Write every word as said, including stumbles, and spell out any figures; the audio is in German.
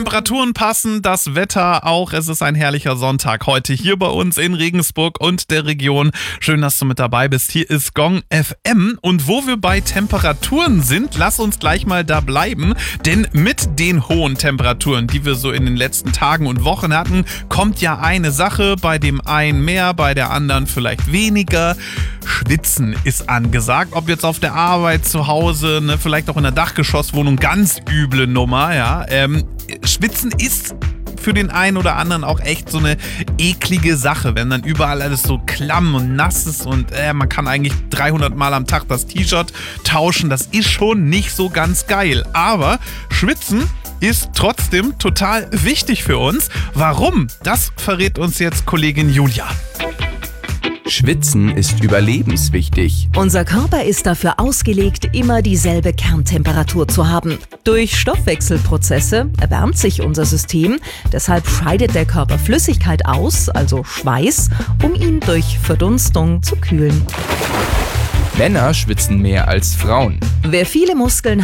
Temperaturen passen, das Wetter auch. Es ist ein herrlicher Sonntag heute hier bei uns in Regensburg und der Region. Schön, dass du mit dabei bist. Hier ist Gong F M. Und wo wir bei Temperaturen sind, lass uns gleich mal da bleiben. Denn mit den hohen Temperaturen, die wir so in den letzten Tagen und Wochen hatten, kommt ja eine Sache, bei dem einen mehr, bei der anderen vielleicht weniger. Schwitzen ist angesagt. Ob jetzt auf der Arbeit, zu Hause, ne, vielleicht auch in der Dachgeschosswohnung, ganz üble Nummer, ja. Ähm, Schwitzen ist für den einen oder anderen auch echt so eine eklige Sache, wenn dann überall alles so klamm und nass ist und äh, man kann eigentlich dreihundert Mal am Tag das T-Shirt tauschen. Das ist schon nicht so ganz geil. Aber Schwitzen ist trotzdem total wichtig für uns. Warum? Das verrät uns jetzt Kollegin Julia. Schwitzen ist überlebenswichtig. Unser Körper ist dafür ausgelegt, immer dieselbe Kerntemperatur zu haben. Durch Stoffwechselprozesse erwärmt sich unser System, deshalb scheidet der Körper Flüssigkeit aus, also Schweiß, um ihn durch Verdunstung zu kühlen. Männer schwitzen mehr als Frauen. Wer viele Muskeln